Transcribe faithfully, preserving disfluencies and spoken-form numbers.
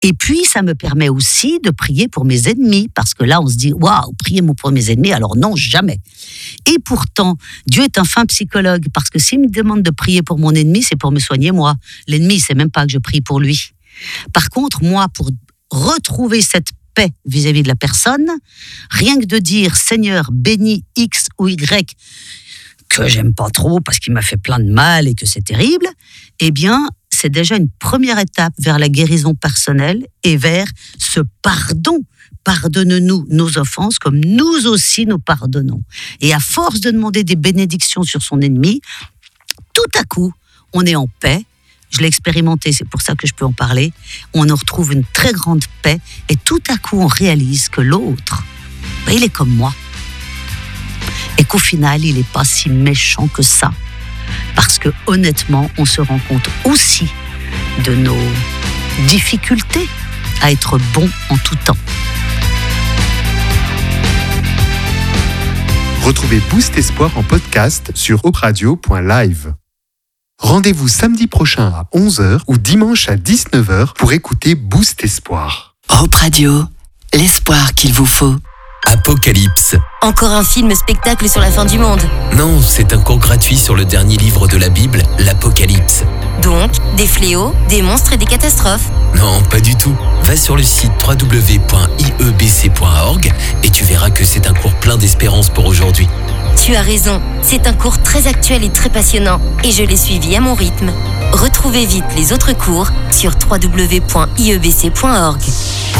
Et puis, ça me permet aussi de prier pour mes ennemis, parce que là, on se dit, waouh, prier pour mes ennemis, alors non, jamais. Et pourtant, Dieu est un fin psychologue, parce que s'il me demande de prier pour mon ennemi, c'est pour me soigner moi. L'ennemi, il sait même pas que je prie pour lui. Par contre, moi, pour retrouver cette paix vis-à-vis de la personne, rien que de dire, Seigneur, bénis X ou Y, que j'aime pas trop parce qu'il m'a fait plein de mal et que c'est terrible, eh bien, c'est déjà une première étape vers la guérison personnelle et vers ce pardon. Pardonne-nous nos offenses comme nous aussi nous pardonnons. Et à force de demander des bénédictions sur son ennemi, tout à coup, on est en paix. Je l'ai expérimenté, c'est pour ça que je peux en parler. On en retrouve une très grande paix et tout à coup, on réalise que l'autre, ben, il est comme moi. Et qu'au final, il n'est pas si méchant que ça. Parce que honnêtement, on se rend compte aussi de nos difficultés à être bon en tout temps. Retrouvez Boost Espoir en podcast sur hope radio point live. Rendez-vous samedi prochain à onze heures ou dimanche à dix-neuf heures pour écouter Boost Espoir. Hope Radio, l'espoir qu'il vous faut. Apocalypse. Encore un film spectacle sur la fin du monde. Non, c'est un cours gratuit sur le dernier livre de la Bible, l'Apocalypse. Donc, des fléaux, des monstres et des catastrophes. Non, pas du tout. Va sur le site w w w point i e b c point org et tu verras que c'est un cours plein d'espérance pour aujourd'hui. Tu as raison, c'est un cours très actuel et très passionnant et je l'ai suivi à mon rythme. Retrouvez vite les autres cours sur w w w point i e b c point org.